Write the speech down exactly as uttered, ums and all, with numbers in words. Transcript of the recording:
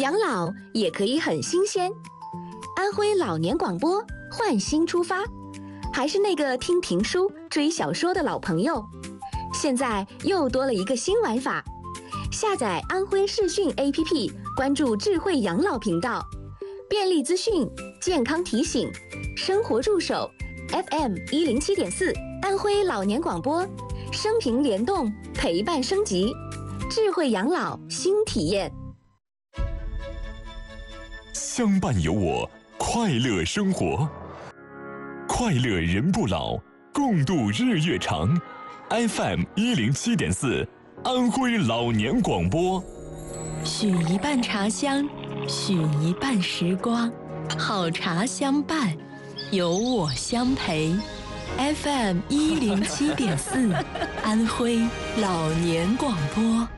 养老也可以很新鲜。安徽老年广播换新出发，还是那个听评书、追小说的老朋友，现在又多了一个新玩法。下载安徽视讯 A P P， 关注智慧养老频道，便利资讯、健康提醒、生活助手 F M 一零七点四，安徽老年广播，生平联动，陪伴升级，智慧养老新体验。 相伴有我，快乐生活，快乐人不老，共度日月长。F M 一零七点四，安徽老年广播。 许一半茶香，许一半时光，好茶相伴，有我相陪。F M 一零七点四，安徽老年广播。